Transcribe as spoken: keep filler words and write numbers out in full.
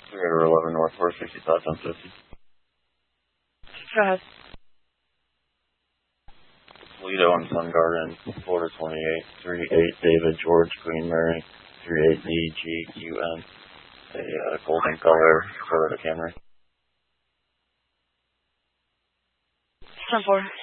River eleven North four sixty-five ten fifty. Go ahead. Toledo and Sun Garden, Florida twenty-eight, three eight David George Queen Mary, three eight D G Q N, a uh, golden color Toyota Camry. ten four.